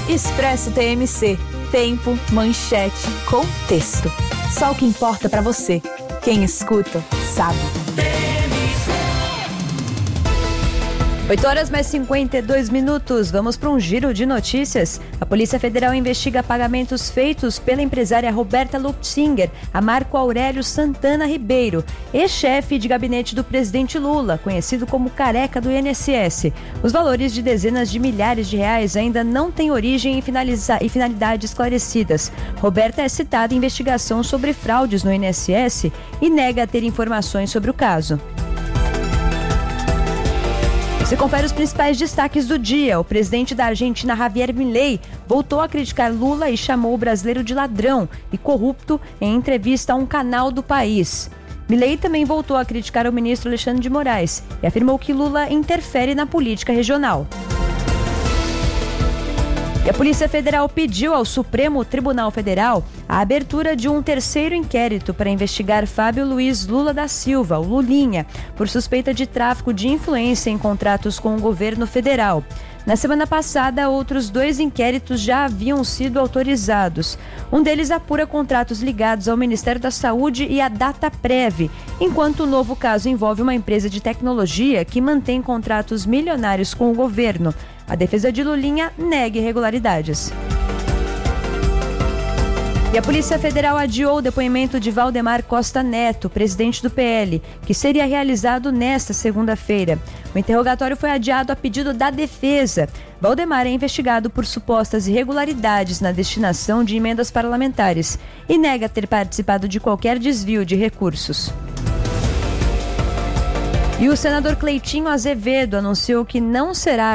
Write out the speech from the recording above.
Expresso TMC. Tempo, manchete, contexto. Só o que importa pra você. Quem escuta, sabe. 8h mais 52. Vamos para um giro de notícias. A Polícia Federal investiga pagamentos feitos pela empresária Roberta Lutzinger a Marco Aurélio Santana Ribeiro, ex-chefe de gabinete do presidente Lula, conhecido como Careca do INSS. Os valores de dezenas de milhares de reais ainda não têm origem e finalidade esclarecidas. Roberta é citada em investigação sobre fraudes no INSS e nega ter informações sobre o caso. Você confere os principais destaques do dia. O presidente da Argentina, Javier Milei, voltou a criticar Lula e chamou o brasileiro de ladrão e corrupto em entrevista a um canal do país. Milei também voltou a criticar o ministro Alexandre de Moraes e afirmou que Lula interfere na política regional. E a Polícia Federal pediu ao Supremo Tribunal Federal a abertura de um terceiro inquérito para investigar Fábio Luiz Lula da Silva, o Lulinha, por suspeita de tráfico de influência em contratos com o governo federal. Na semana passada, outros 2 inquéritos já haviam sido autorizados. Um deles apura contratos ligados ao Ministério da Saúde e à Dataprev, enquanto o novo caso envolve uma empresa de tecnologia que mantém contratos milionários com o governo. A defesa de Lulinha nega irregularidades. E a Polícia Federal adiou o depoimento de Valdemar Costa Neto, presidente do PL, que seria realizado nesta segunda-feira. O interrogatório foi adiado a pedido da defesa. Valdemar é investigado por supostas irregularidades na destinação de emendas parlamentares e nega ter participado de qualquer desvio de recursos. E o senador Cleitinho Azevedo anunciou que não será